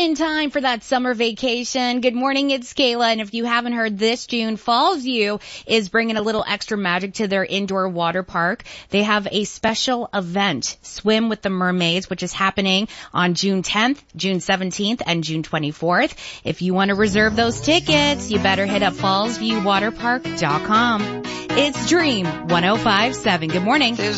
in time for that summer vacation. Good morning, it's Kayla, and if you haven't heard, this June, Falls View is bringing a little extra magic to their indoor water park. They have a special event, Swim with the Mermaids, which is happening on June 10th, June 17th, and June 24th. If you want to reserve those tickets, you better hit up fallsviewwaterpark.com. It's Dream 105.7. Good morning.